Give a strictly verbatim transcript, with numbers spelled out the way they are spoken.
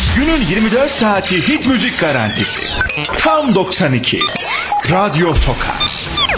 Günün yirmi dört saati hit müzik garantisi. Tam doksan iki. Radyo Tokat.